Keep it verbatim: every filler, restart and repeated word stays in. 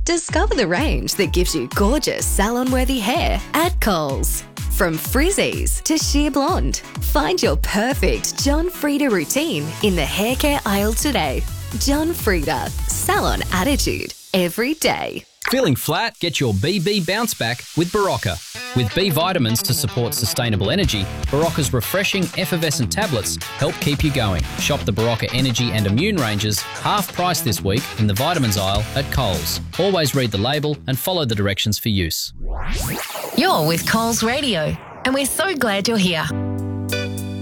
Discover the range that gives you gorgeous salon-worthy hair at Coles. From frizzies to sheer blonde, find your perfect John Frieda routine in the hair care aisle today. John Frieda, salon attitude every day. Feeling flat? Get your B B bounce back with Barocca. With B vitamins to support sustainable energy, Barocca's refreshing effervescent tablets help keep you going. Shop the Barocca Energy and Immune ranges half price this week in the vitamins aisle at Coles. Always read the label and follow the directions for use. You're with Coles Radio, and we're so glad you're here.